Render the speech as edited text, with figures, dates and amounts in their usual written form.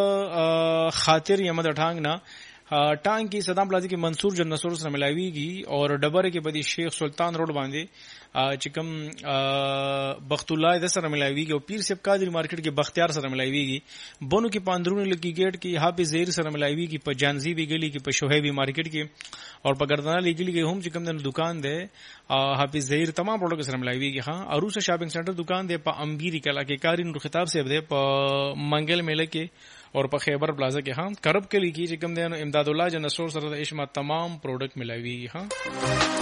خاطر احمد ټانګ نه ټانګ کې صدام پلازي کې منصور جن نصور سره ملاويږي او ډبره کې بدی شیخ سلطان روډ باندې چې کوم بخت الله د سره ملاويږي او پیر سیب قادری مارکیټ کې بختیار سره ملاويږي بونو کې پاندرونی لکی گیټ کې حافظ زهیر سره ملاويږي په جانزی بي گلی کې په شوهيبي مارکیټ کې اور په ګردنا لګلی کې هم چې کوم د دکان ده حافظ زهیر تمام پروډکټ سره ملاويږي ها اروسه شاپینګ سنټر دکان ده په امبيري کلا کې کاری نور خطاب سے ده په منګل میله کې اور په خیبر پلازا کې ها کرب کلی کې چې کوم د امداد الله جن نصور سره د اشما تمام پروډکټ ملاويږي ها